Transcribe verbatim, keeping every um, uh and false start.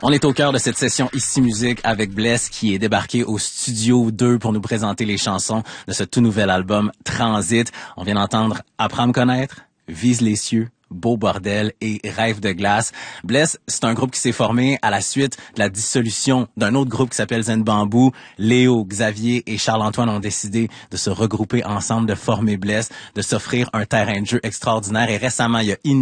On est au cœur de cette session Ici Musique avec Bless qui est débarqué au studio deux pour nous présenter les chansons de ce tout nouvel album Transit. On vient d'entendre Apprends à me connaître, Vise les cieux, Beau bordel et Rêve de glace. Bless, c'est un groupe qui s'est formé à la suite de la dissolution d'un autre groupe qui s'appelle Zen Bamboo. Léo, Xavier et Charles-Antoine ont décidé de se regrouper ensemble, de former Bless, de s'offrir un terrain de jeu extraordinaire et récemment, il y a